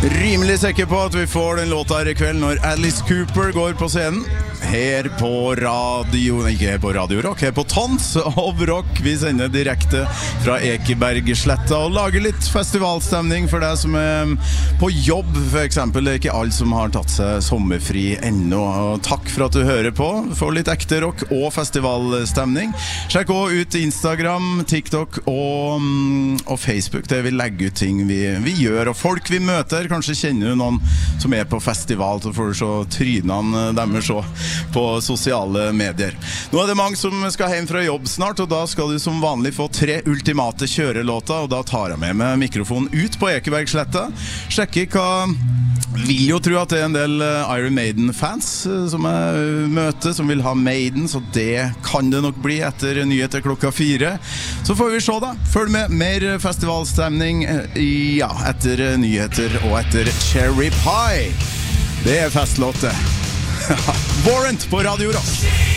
Rimelig sikker på at vi får den låta her i kveld når Alice Cooper går på scenen. Her på radio, ikke her på Radio Rock, her på Tons of Rock. Vi sender direkte fra Ekebergsletta og lager litt festivalstemning for deg som er på jobb, for eksempel. Det er ikke alle som har tatt seg sommerfri ennå. Og takk for at du hører på. Får litt ekte rock og festivalstemning. Sjekk også ut Instagram, TikTok og Facebook, der vi legger ut ting vi gjør, og folk vi møter. Kanskje kjenner du noen som er på festival, så får du se trynene deres på sosiale medier. Nå er det mange som skal hjem fra jobb snart, og da skal du som vanlig få 3 ultimate kjørelåter, og da tar jeg med mikrofonen ut på Ekebergsletta. Sjekker hva... Vil jo tro at det er en del Iron Maiden-fans som jeg møter, som vil ha Maiden, så det kan det nok bli etter nyheter klokka 4. Så får vi se da. Følg med, mer festivalstemning etter nyheter og etter Cherry Pie. Det er festlåte. Warrant på Radio Rock.